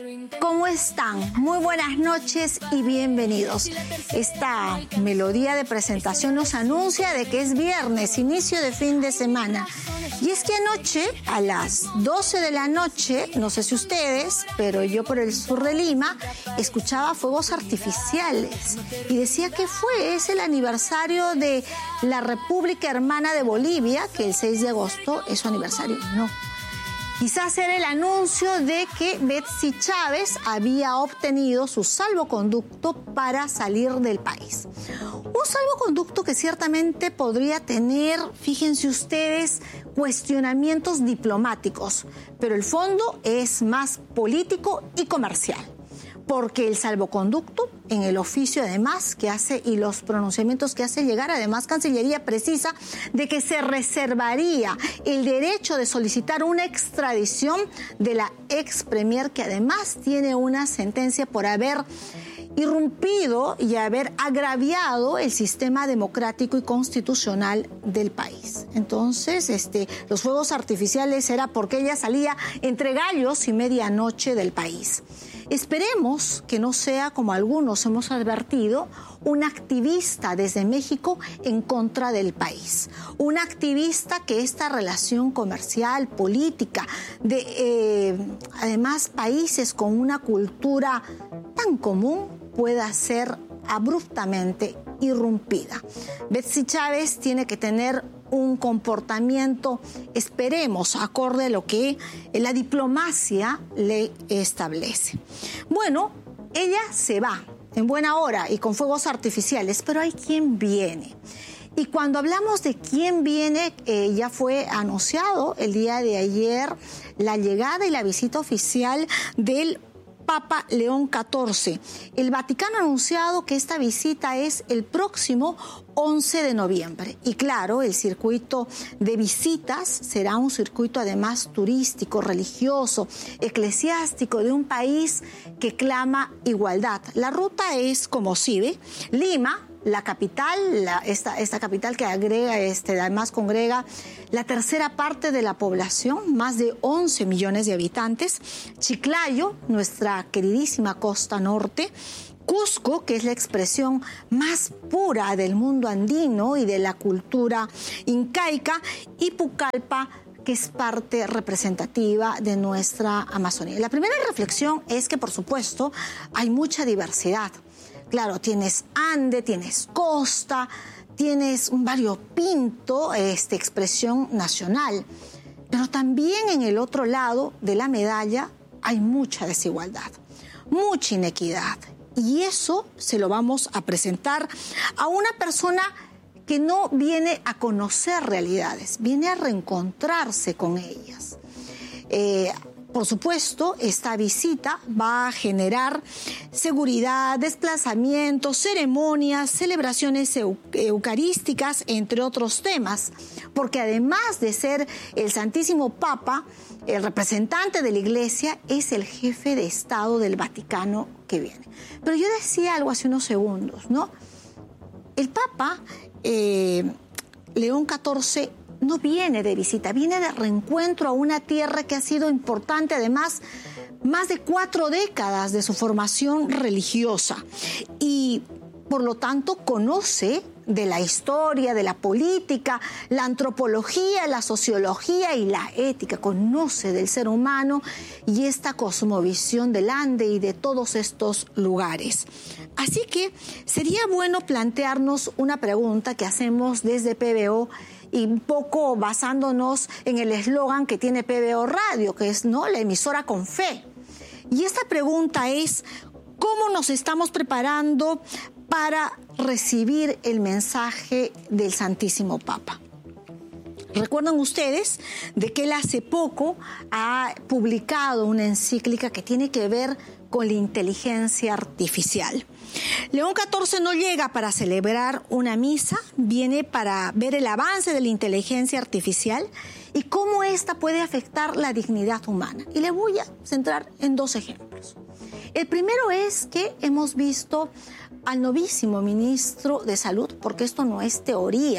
¿Cómo están? Muy buenas noches y bienvenidos. Esta melodía de presentación nos anuncia de que es viernes, inicio de fin de semana. Y es que anoche, a las 12 de la noche, no sé si ustedes, pero yo por el sur de Lima, escuchaba fuegos artificiales. Y decía que es el aniversario de la República Hermana de Bolivia, que el 6 de agosto es su aniversario. No. Quizás era el anuncio de que Betsy Chávez había obtenido su salvoconducto para salir del país. Un salvoconducto que ciertamente podría tener, fíjense ustedes, cuestionamientos diplomáticos, pero el fondo es más político y comercial. Porque el salvoconducto, en el oficio además que hace y los pronunciamientos que hace llegar, además Cancillería precisa de que se reservaría el derecho de solicitar una extradición de la ex premier, que además tiene una sentencia por haber irrumpido y haber agraviado el sistema democrático y constitucional del país. Entonces, los fuegos artificiales era porque ella salía entre gallos y medianoche del país. Esperemos que no sea, como algunos hemos advertido, un activista desde México en contra del país. Un activista que esta relación comercial, política, de además países con una cultura tan común, pueda ser abruptamente irrumpida. Betsy Chávez tiene que tener un comportamiento, esperemos, acorde a lo que la diplomacia le establece. Bueno, ella se va en buena hora y con fuegos artificiales, pero hay quien viene. Y cuando hablamos de quién viene, ya fue anunciado el día de ayer la llegada y la visita oficial del Papa León XIV. El Vaticano ha anunciado que esta visita es el próximo 11 de noviembre. Y claro, el circuito de visitas será un circuito además turístico, religioso, eclesiástico de un país que clama igualdad. La ruta es como sigue: Lima, la capital, esta capital que agrega, además congrega la tercera parte de la población, más de 11 millones de habitantes. Chiclayo, nuestra queridísima costa norte. Cusco, que es la expresión más pura del mundo andino y de la cultura incaica. Y Pucallpa, que es parte representativa de nuestra Amazonía. La primera reflexión es que, por supuesto, hay mucha diversidad. Claro, tienes Ande, tienes costa, tienes un variopinto, expresión nacional. Pero también en el otro lado de la medalla hay mucha desigualdad, mucha inequidad. Y eso se lo vamos a presentar a una persona que no viene a conocer realidades, viene a reencontrarse con ellas. Por supuesto, esta visita va a generar seguridad, desplazamientos, ceremonias, celebraciones eucarísticas, entre otros temas, porque además de ser el Santísimo Papa, el representante de la Iglesia, es el jefe de Estado del Vaticano que viene. Pero yo decía algo hace unos segundos, ¿no? El Papa León XIV no viene de visita, viene de reencuentro a una tierra que ha sido importante, además, más de 4 décadas de su formación religiosa. Y, por lo tanto, conoce de la historia, de la política, la antropología, la sociología y la ética. Conoce del ser humano y esta cosmovisión del Ande y de todos estos lugares. Así que sería bueno plantearnos una pregunta que hacemos desde PBO, y un poco basándonos en el eslogan que tiene PBO Radio, que es, ¿no?, la emisora con fe. Y esta pregunta es: ¿cómo nos estamos preparando para recibir el mensaje del Santísimo Papa? Recuerdan ustedes de que él hace poco ha publicado una encíclica que tiene que ver con la inteligencia artificial. León XIV no llega para celebrar una misa, viene para ver el avance de la inteligencia artificial y cómo ésta puede afectar la dignidad humana. Y le voy a centrar en 2 ejemplos. El primero es que hemos visto al novísimo ministro de Salud, porque esto no es teoría,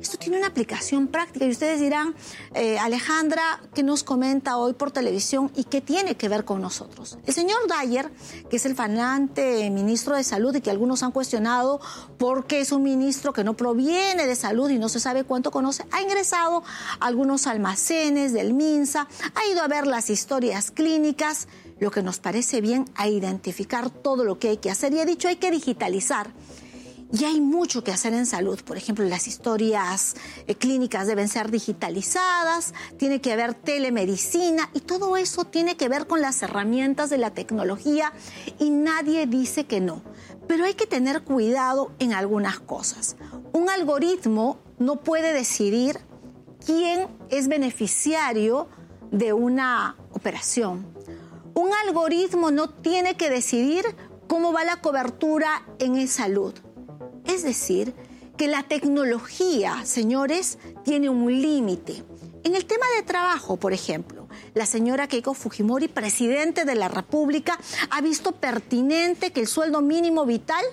Esto tiene una aplicación práctica y ustedes dirán, Alejandra, ¿qué nos comenta hoy por televisión y qué tiene que ver con nosotros? El señor Dyer, que es el flamante ministro de Salud y que algunos han cuestionado porque es un ministro que no proviene de salud y no se sabe cuánto conoce, ha ingresado a algunos almacenes del MINSA, ha ido a ver las historias clínicas, lo que nos parece bien, a identificar todo lo que hay que hacer y ha dicho hay que digitalizar. Y hay mucho que hacer en salud. Por ejemplo, las historias clínicas deben ser digitalizadas, tiene que haber telemedicina y todo eso tiene que ver con las herramientas de la tecnología y nadie dice que no. Pero hay que tener cuidado en algunas cosas. Un algoritmo no puede decidir quién es beneficiario de una operación. Un algoritmo no tiene que decidir cómo va la cobertura en salud. Es decir, que la tecnología, señores, tiene un límite. En el tema de trabajo, por ejemplo, la señora Keiko Fujimori, presidente de la República, ha visto pertinente que el sueldo mínimo vital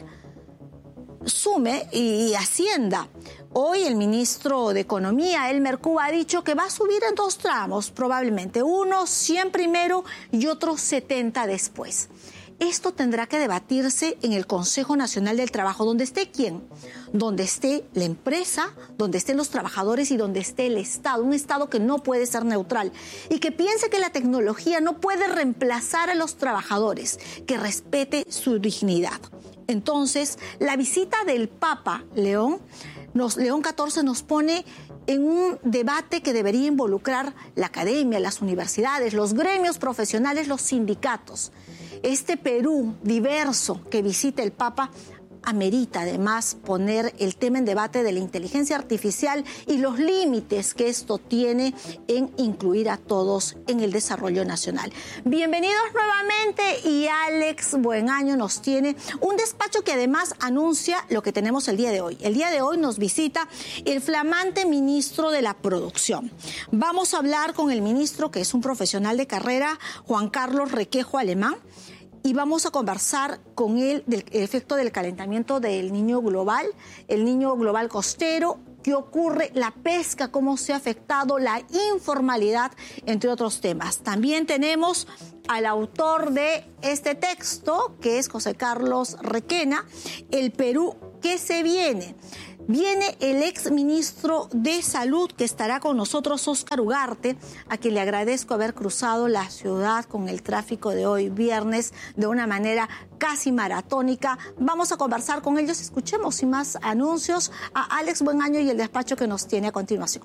sume y ascienda. Hoy el ministro de Economía, Elmer Cuba, ha dicho que va a subir en 2 tramos, probablemente uno 100 primero y otro 70 después. Esto tendrá que debatirse en el Consejo Nacional del Trabajo, donde esté quién, donde esté la empresa, donde estén los trabajadores y donde esté el Estado, un Estado que no puede ser neutral y que piense que la tecnología no puede reemplazar a los trabajadores, que respete su dignidad. Entonces, la visita del Papa León XIV nos pone en un debate que debería involucrar la academia, las universidades, los gremios profesionales, los sindicatos. Este Perú diverso que visita el Papa amerita además poner el tema en debate de la inteligencia artificial y los límites que esto tiene en incluir a todos en el desarrollo nacional. Bienvenidos nuevamente y Alex Buenaño nos tiene un despacho que además anuncia lo que tenemos el día de hoy. El día de hoy nos visita el flamante ministro de la Producción. Vamos a hablar con el ministro, que es un profesional de carrera, Juan Carlos Requejo Alemán, y vamos a conversar con él del efecto del calentamiento del niño global, el niño global costero, qué ocurre, la pesca, cómo se ha afectado, la informalidad, entre otros temas. También tenemos al autor de este texto, que es José Carlos Requena, El Perú, ¿qué se viene? Viene el ex ministro de Salud que estará con nosotros, Óscar Ugarte, a quien le agradezco haber cruzado la ciudad con el tráfico de hoy viernes de una manera casi maratónica. Vamos a conversar con ellos. Escuchemos sin más anuncios a Alex Buenaño y el despacho que nos tiene a continuación.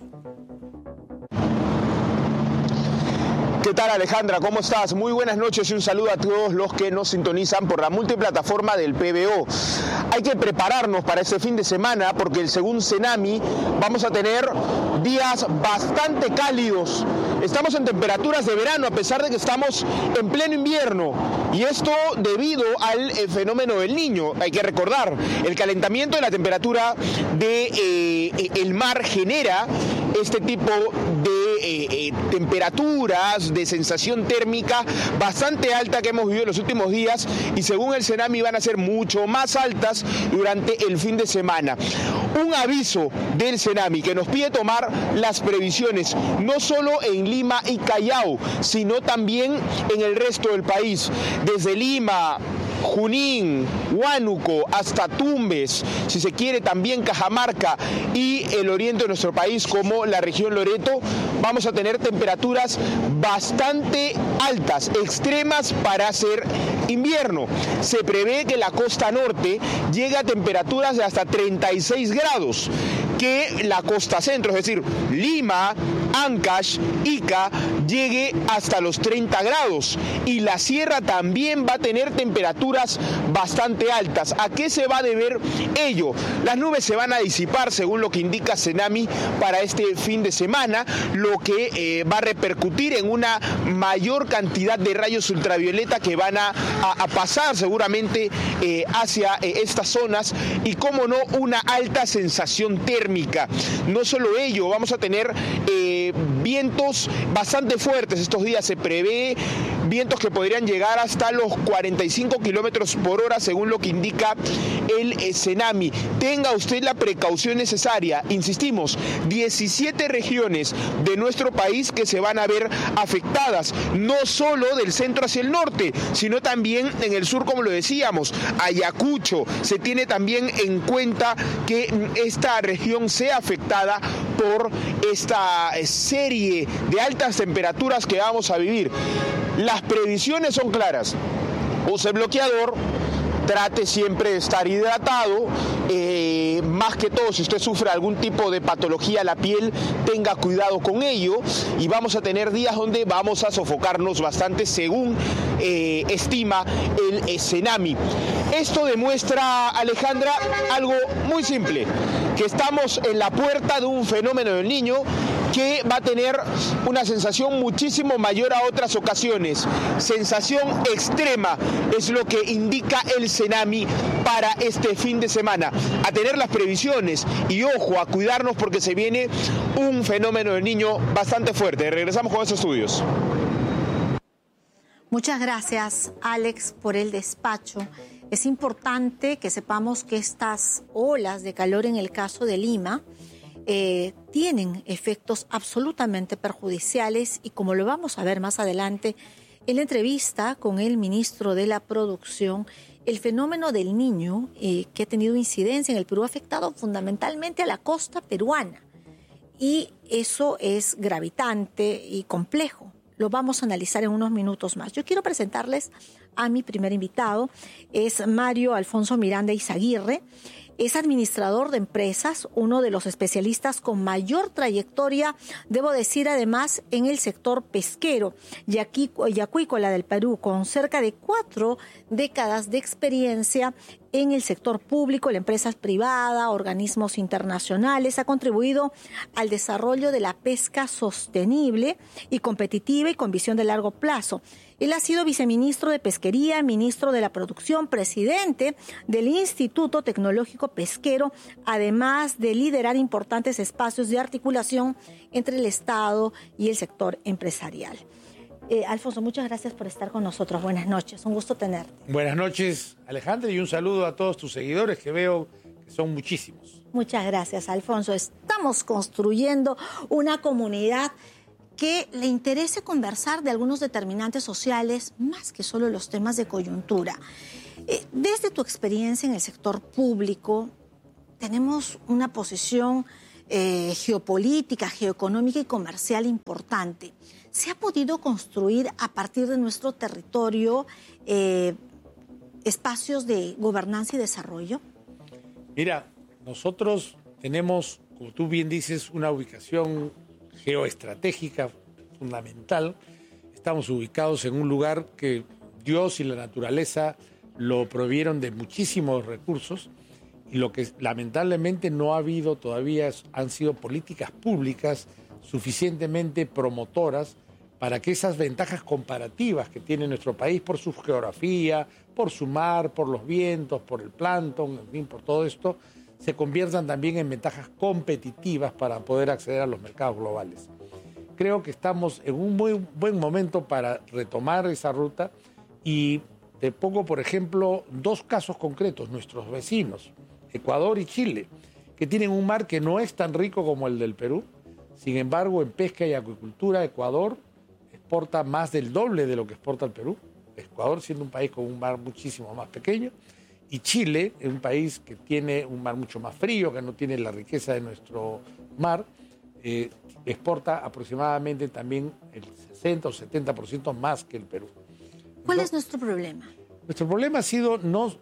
¿Qué tal, Alejandra? ¿Cómo estás? Muy buenas noches y un saludo a todos los que nos sintonizan por la multiplataforma del PBO. Hay que prepararnos para este fin de semana porque según Cenami vamos a tener días bastante cálidos. Estamos en temperaturas de verano a pesar de que estamos en pleno invierno y esto debido al fenómeno del Niño. Hay que recordar, el calentamiento de la temperatura del mar genera este tipo de temperaturas, de sensación térmica bastante alta que hemos vivido en los últimos días y según el Cenami van a ser mucho más altas durante el fin de semana. Un aviso del Cenami que nos pide tomar las previsiones no solo en Lima y Callao, sino también en el resto del país, desde Lima, Junín, Huánuco, hasta Tumbes, si se quiere también Cajamarca y el oriente de nuestro país como la región Loreto, vamos a tener temperaturas bastante altas, extremas para hacer invierno. Se prevé que la costa norte llegue a temperaturas de hasta 36 grados, que la costa centro, es decir, Lima, Ancash, Ica, llegue hasta los 30 grados y la sierra también va a tener temperaturas bastante altas. ¿A qué se va a deber ello? Las nubes se van a disipar según lo que indica Cenami para este fin de semana, lo que va a repercutir en una mayor cantidad de rayos ultravioleta que van a pasar seguramente hacia estas zonas y, como no, una alta sensación térmica. No solo ello, vamos a tener vientos bastante fuertes estos días. Se prevé vientos que podrían llegar hasta los 45 kilómetros por hora, según lo que indica el Cenami. Tenga usted la precaución necesaria. Insistimos, 17 regiones de nuestro país que se van a ver afectadas, no solo del centro hacia el norte, sino también en el sur, como lo decíamos, Ayacucho. Se tiene también en cuenta que esta región sea afectada por esta serie de altas temperaturas que vamos a vivir. Las previsiones son claras. Use bloqueador, trate siempre de estar hidratado, más que todo si usted sufre algún tipo de patología a la piel, tenga cuidado con ello, y vamos a tener días donde vamos a sofocarnos bastante, según estima el Cenami. Esto demuestra, Alejandra, algo muy simple, que estamos en la puerta de un fenómeno del Niño que va a tener una sensación muchísimo mayor a otras ocasiones. Sensación extrema es lo que indica el Cenami para este fin de semana. A tener las previsiones y ojo, a cuidarnos porque se viene un fenómeno del Niño bastante fuerte. Regresamos con estos estudios. Muchas gracias, Alex, por el despacho. Es importante que sepamos que estas olas de calor en el caso de Lima tienen efectos absolutamente perjudiciales, y como lo vamos a ver más adelante en la entrevista con el ministro de la Producción, el fenómeno del Niño que ha tenido incidencia en el Perú ha afectado fundamentalmente a la costa peruana, y eso es gravitante y complejo. Lo vamos a analizar en unos minutos más. Yo quiero presentarles a mi primer invitado. Es Mario Alfonso Miranda Izaguirre. Es administrador de empresas, uno de los especialistas con mayor trayectoria, debo decir además, en el sector pesquero y acuícola del Perú, con cerca de 4 décadas de experiencia en el sector público, la empresa privada, organismos internacionales. Ha contribuido al desarrollo de la pesca sostenible y competitiva y con visión de largo plazo. Él ha sido viceministro de Pesquería, ministro de la Producción, presidente del Instituto Tecnológico Pesquero, además de liderar importantes espacios de articulación entre el Estado y el sector empresarial. Alfonso, muchas gracias por estar con nosotros. Buenas noches, un gusto tenerte. Buenas noches, Alejandra, y un saludo a todos tus seguidores, que veo que son muchísimos. Muchas gracias, Alfonso. Estamos construyendo una comunidad que le interese conversar de algunos determinantes sociales, más que solo los temas de coyuntura. Desde tu experiencia en el sector público, tenemos una posición geopolítica, geoeconómica y comercial importante. ¿Se ha podido construir a partir de nuestro territorio espacios de gobernanza y desarrollo? Mira, nosotros tenemos, como tú bien dices, una ubicación geoestratégica fundamental. Estamos ubicados en un lugar que Dios y la naturaleza lo provieron de muchísimos recursos, y lo que lamentablemente no ha habido todavía han sido políticas públicas suficientemente promotoras para que esas ventajas comparativas que tiene nuestro país por su geografía, por su mar, por los vientos, por el plancton, en fin, por todo esto, se conviertan también en ventajas competitivas para poder acceder a los mercados globales. Creo que estamos en un muy buen momento para retomar esa ruta, y te pongo, por ejemplo, 2 casos concretos. Nuestros vecinos, Ecuador y Chile, que tienen un mar que no es tan rico como el del Perú. Sin embargo, en pesca y acuicultura, Ecuador exporta más del doble de lo que exporta el Perú. Ecuador siendo un país con un mar muchísimo más pequeño, y Chile es un país que tiene un mar mucho más frío, que no tiene la riqueza de nuestro mar, exporta aproximadamente también el 60 o 70% más que el Perú. ¿Cuál es nuestro problema? Nuestro problema ha sido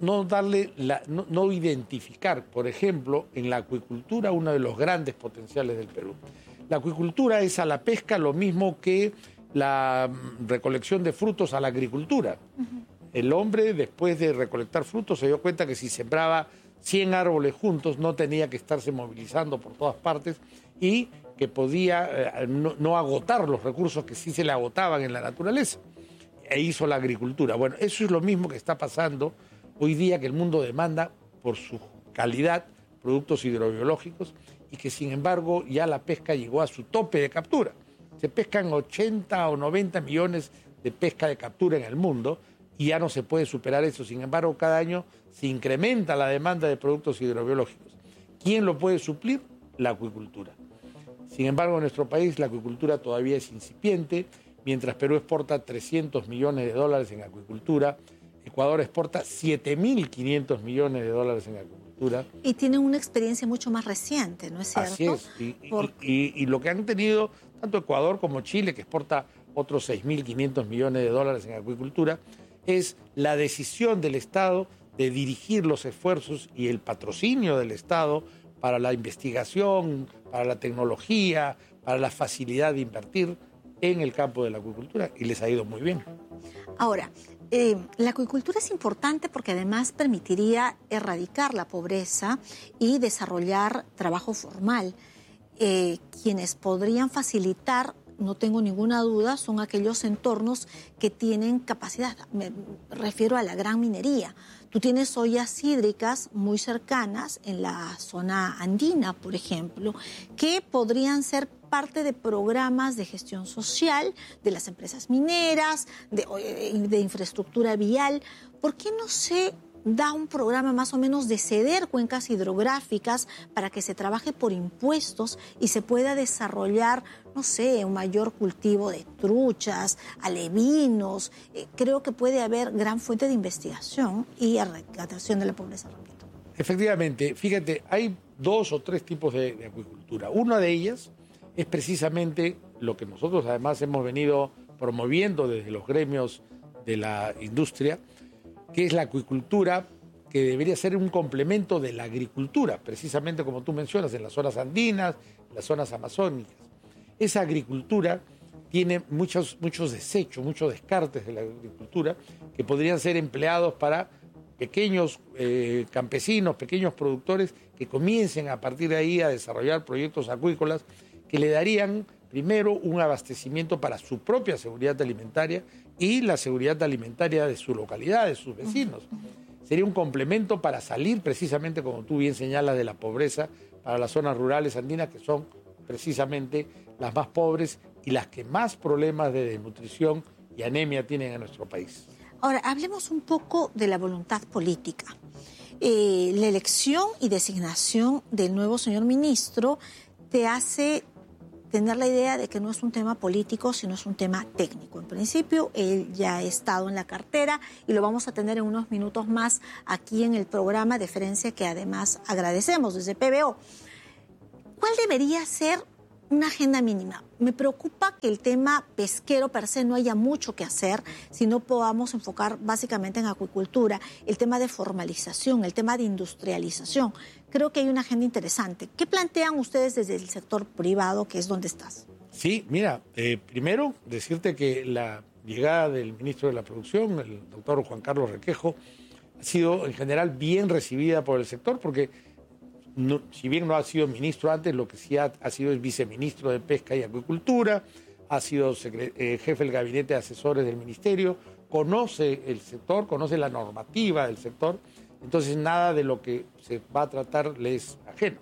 no identificar, por ejemplo, en la acuicultura, uno de los grandes potenciales del Perú. La acuicultura es a la pesca lo mismo que la recolección de frutos a la agricultura. El hombre, después de recolectar frutos, se dio cuenta que si sembraba 100 árboles juntos no tenía que estarse movilizando por todas partes, y que podía no agotar los recursos que sí se le agotaban en la naturaleza. E hizo la agricultura. Bueno, eso es lo mismo que está pasando hoy día, que el mundo demanda por su calidad productos hidrobiológicos, y que sin embargo ya la pesca llegó a su tope de captura. Se pescan 80 o 90 millones de pesca de captura en el mundo y ya no se puede superar eso. Sin embargo, cada año se incrementa la demanda de productos hidrobiológicos. ¿Quién lo puede suplir? La acuicultura. Sin embargo, en nuestro país la acuicultura todavía es incipiente. Mientras Perú exporta $300 millones en acuicultura, Ecuador exporta $7.500 millones en acuicultura. Y tienen una experiencia mucho más reciente, ¿no es cierto? Así es. Y lo que han tenido tanto Ecuador como Chile, que exporta otros $6.500 millones en acuicultura, es la decisión del Estado de dirigir los esfuerzos y el patrocinio del Estado para la investigación, para la tecnología, para la facilidad de invertir en el campo de la acuicultura, y les ha ido muy bien. Ahora, la acuicultura es importante porque además permitiría erradicar la pobreza y desarrollar trabajo formal. Quienes podrían facilitar, no tengo ninguna duda, son aquellos entornos que tienen capacidad. Me refiero a la gran minería. Tú tienes ollas hídricas muy cercanas en la zona andina, por ejemplo, que podrían ser parte de programas de gestión social de las empresas mineras, de infraestructura vial. ¿Por qué no se da un programa más o menos de ceder cuencas hidrográficas para que se trabaje por impuestos y se pueda desarrollar, no sé, un mayor cultivo de truchas, alevinos? Creo que puede haber gran fuente de investigación y erradicación de la pobreza, repito. Efectivamente, fíjate, hay 2 o 3 tipos de acuicultura. Una de ellas es precisamente lo que nosotros además hemos venido promoviendo desde los gremios de la industria, que es la acuicultura, que debería ser un complemento de la agricultura, precisamente como tú mencionas, en las zonas andinas, en las zonas amazónicas. Esa agricultura tiene muchos desechos, muchos descartes de la agricultura que podrían ser empleados para pequeños campesinos, pequeños productores que comiencen a partir de ahí a desarrollar proyectos acuícolas que le darían primero un abastecimiento para su propia seguridad alimentaria y la seguridad alimentaria de su localidad, de sus vecinos. Sería un complemento para salir precisamente, como tú bien señalas, de la pobreza para las zonas rurales andinas, que son precisamente las más pobres y las que más problemas de desnutrición y anemia tienen en nuestro país. Ahora, hablemos un poco de la voluntad política. La elección y designación del nuevo señor ministro te hace tener la idea de que no es un tema político, sino es un tema técnico. En principio, él ya ha estado en la cartera y lo vamos a tener en unos minutos más aquí en el programa, deferencia que además agradecemos desde PBO. ¿Cuál debería ser una agenda mínima? Me preocupa que el tema pesquero per se no haya mucho que hacer si no podamos enfocar básicamente en acuicultura, el tema de formalización, el tema de industrialización. Creo que hay una agenda interesante. ¿Qué plantean ustedes desde el sector privado, que es donde estás? Sí, mira, primero decirte que la llegada del ministro de la Producción, el doctor Juan Carlos Requejo, ha sido en general bien recibida por el sector porque no, si bien no ha sido ministro antes, lo que sí ha sido es viceministro de Pesca y Acuicultura, ha sido jefe del gabinete de asesores del ministerio, conoce el sector, conoce la normativa del sector, entonces nada de lo que se va a tratar le es ajeno.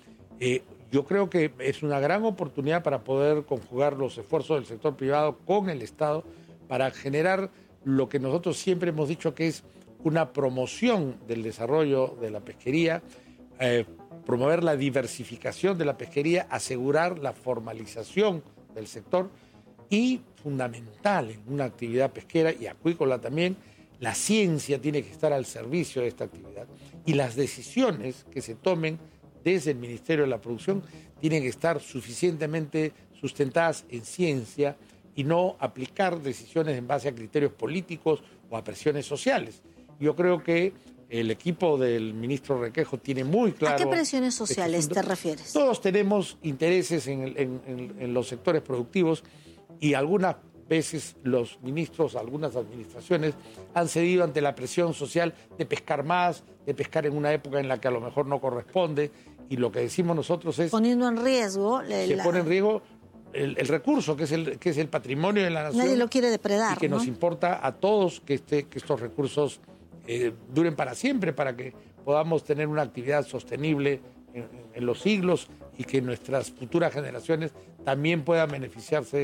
Yo creo que es una gran oportunidad para poder conjugar los esfuerzos del sector privado con el Estado para generar lo que nosotros siempre hemos dicho que es una promoción del desarrollo de la pesquería, promover la diversificación de la pesquería, asegurar la formalización del sector y, fundamental en una actividad pesquera y acuícola también, la ciencia tiene que estar al servicio de esta actividad y las decisiones que se tomen desde el Ministerio de la Producción tienen que estar suficientemente sustentadas en ciencia y no aplicar decisiones en base a criterios políticos o a presiones sociales. Yo creo que el equipo del ministro Requejo tiene muy claro... ¿A qué presiones sociales te refieres? Todos tenemos intereses en los sectores productivos y algunas veces los ministros, algunas administraciones han cedido ante la presión social de pescar más, de pescar en una época en la que a lo mejor no corresponde, y lo que decimos nosotros es... Poniendo en riesgo... Se pone en riesgo el recurso, que es el patrimonio de la nación. Nadie lo quiere depredar, y que nos importa a todos que estos recursos duren para siempre, para que podamos tener una actividad sostenible en los siglos y que nuestras futuras generaciones también puedan beneficiarse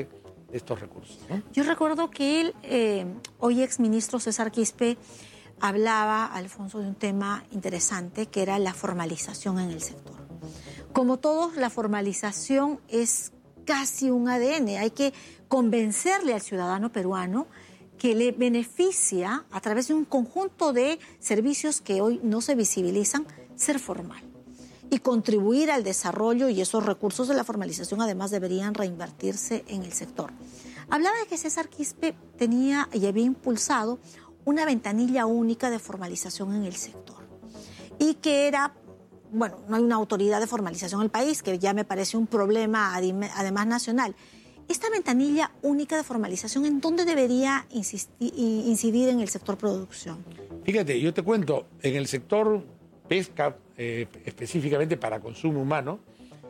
estos recursos, ¿no? Yo recuerdo que hoy exministro César Quispe, hablaba, Alfonso, de un tema interesante que era la formalización en el sector. Como todos, la formalización es casi un ADN. Hay que convencerle al ciudadano peruano que le beneficia, a través de un conjunto de servicios que hoy no se visibilizan, ser formal. Y contribuir al desarrollo, y esos recursos de la formalización además deberían reinvertirse en el sector. Hablaba de que César Quispe tenía y había impulsado una ventanilla única de formalización en el sector. Y que era, bueno, no hay una autoridad de formalización en el país, que ya me parece un problema además nacional. Esta ventanilla única de formalización, ¿en dónde debería incidir en el sector producción? Fíjate, yo te cuento, en el sector pesca, específicamente para consumo humano,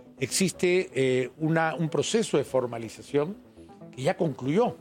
existe un proceso de formalización que ya concluyó.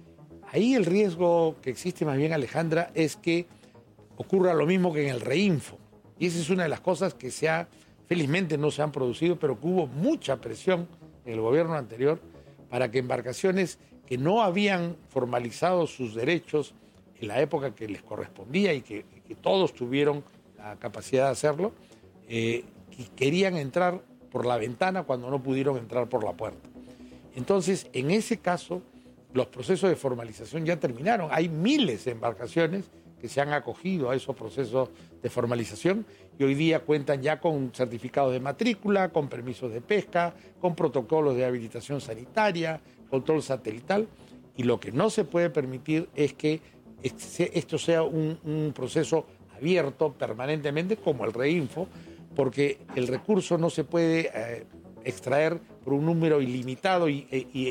Ahí el riesgo que existe más bien, Alejandra, es que ocurra lo mismo que en el Reinfo. Y esa es una de las cosas que felizmente no se han producido, pero que hubo mucha presión en el gobierno anterior para que embarcaciones que no habían formalizado sus derechos en la época que les correspondía y que todos tuvieron la capacidad de hacerlo, que querían entrar por la ventana cuando no pudieron entrar por la puerta. Entonces, en ese caso, los procesos de formalización ya terminaron. Hay miles de embarcaciones que se han acogido a esos procesos de formalización y hoy día cuentan ya con certificados de matrícula, con permisos de pesca, con protocolos de habilitación sanitaria, control satelital, y lo que no se puede permitir es que esto sea un proceso abierto permanentemente como el Reinfo, porque el recurso no se puede extraer por un número ilimitado y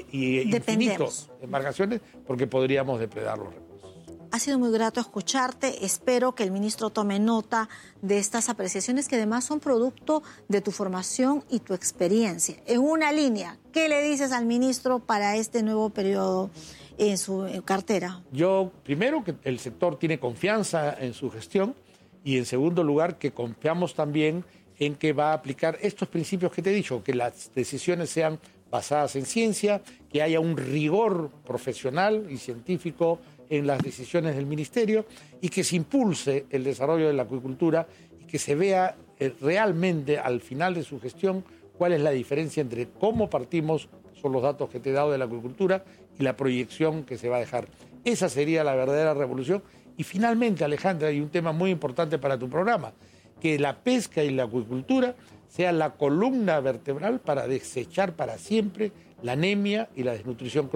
infinito de embarcaciones, porque podríamos depredar los recursos. Ha sido muy grato escucharte. Espero que el ministro tome nota de estas apreciaciones que además son producto de tu formación y tu experiencia. En una línea, ¿qué le dices al ministro para este nuevo periodo en su cartera? Yo, primero, que el sector tiene confianza en su gestión y, en segundo lugar, que confiamos también en que va a aplicar estos principios que te he dicho, que las decisiones sean basadas en ciencia, que haya un rigor profesional y científico en las decisiones del ministerio y que se impulse el desarrollo de la acuicultura y que se vea realmente al final de su gestión cuál es la diferencia entre cómo partimos, son los datos que te he dado de la acuicultura, y la proyección que se va a dejar. Esa sería la verdadera revolución. Y finalmente, Alejandra, hay un tema muy importante para tu programa, que la pesca y la acuicultura sea la columna vertebral para desechar para siempre la anemia y la desnutrición crónica.